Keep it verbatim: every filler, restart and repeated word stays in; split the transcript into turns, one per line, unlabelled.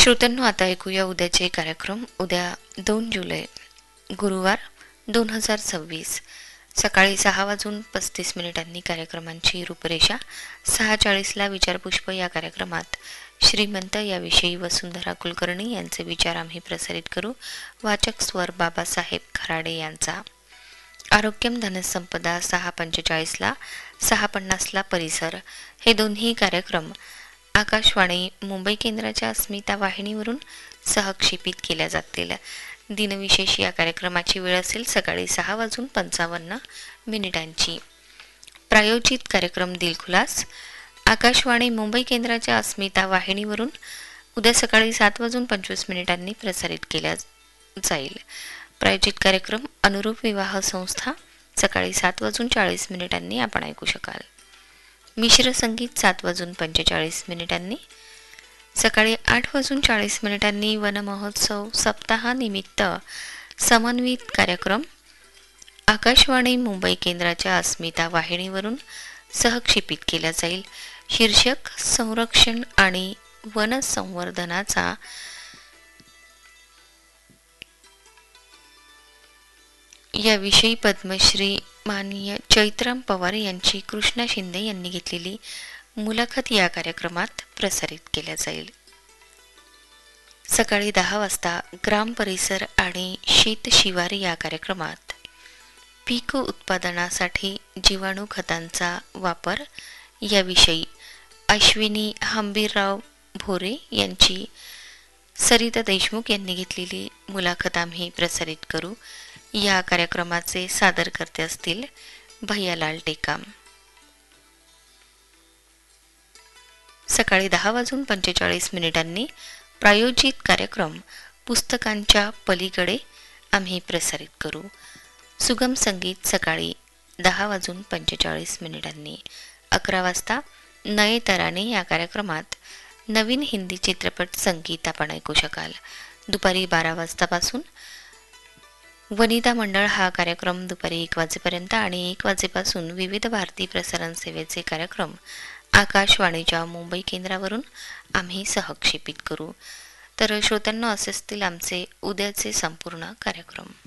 श्रोत्यांनो, आता ऐकूया उद्याचे कार्यक्रम. उद्या दोन जुलै गुरुवार दोन हजार सव्वीस सकाळी सहा वाजून पस्तीस मिनिटांनी कार्यक्रमांची रूपरेषा. सहा चाळीसला विचारपुष्प या कार्यक्रमात श्रीमंत याविषयी वसुंधरा कुलकर्णी यांचे विचार आम्ही प्रसारित करू. वाचक स्वर बाबासाहेब खराडे यांचा. आरोग्यम धनसंपदा सहा पंचेचाळीसला सहा पन्नासला परिसर हे दोन्ही कार्यक्रम आकाशवाणी मुंबई केंद्राच्या अस्मिता वाहिनीवरून सहक्षेपित केल्या जातील. दिनविशेष या कार्यक्रमाची वेळ असेल सकाळी सहा वाजून पंचावन्न मिनिटांची. प्रायोजित कार्यक्रम दिलखुलास आकाशवाणी मुंबई केंद्राच्या अस्मिता वाहिनीवरून उद्या सकाळी सात वाजून पंचवीस मिनिटांनी प्रसारित केला जाईल. प्रायोजित कार्यक्रम अनुरूप विवाह संस्था सकाळी सात वाजून चाळीस मिनिटांनी आपण ऐकू शकाल. मिश्र संगीत सात वाजून पंचेचाळीस मिनिटांनी. सकाळी आठ वाजून चाळीस मिनिटांनी वन महोत्सव सप्ताहानिमित्त समन्वित कार्यक्रम आकाशवाणी मुंबई केंद्राच्या अस्मिता वाहिनीवरून सहक्षेपित केला जाईल. शीर्षक संरक्षण आणि वन संवर्धनाचा याविषयी पद्मश्री माननीय चैत्राम पवार यांची कृष्णा शिंदे यांनी घेतलेली मुलाखत या कार्यक्रमात प्रसारित केल्या जाईल. सकाळी दहा वाजता ग्राम परिसर आणि शेत शिवार या कार्यक्रमात पीक उत्पादनासाठी जीवाणू खतांचा वापर याविषयी अश्विनी हंबीरराव भोरे यांची सरिता देशमुख यांनी घेतलेली मुलाखत आम्ही प्रसारित करू. या कार्यक्रमाचे सादरकर्ते असतील भैयालाल टेकाम. सकाळी दहा वाजून पंचेचाळीस मिनिटांनी प्रायोजित कार्यक्रम पुस्तकांच्या पलीकडे आम्ही प्रसारित करू. सुगम संगीत सकाळी दहा वाजून पंचेचाळीस मिनिटांनी. अकरा वाजता नये तराने या कार्यक्रमात नवीन हिंदी चित्रपट संगीत आपण ऐकू शकाल. दुपारी बारा वाजतापासून वनिता मंडळ हा कार्यक्रम दुपारी एक वाजेपर्यंत आणि एक वाजेपासून विविध भारती प्रसारण सेवेचे कार्यक्रम आकाशवाणीच्या मुंबई केंद्रावरून आम्ही सहक्षेपित करू. तर श्रोत्यांना असे असतील आमचे उद्याचे संपूर्ण कार्यक्रम.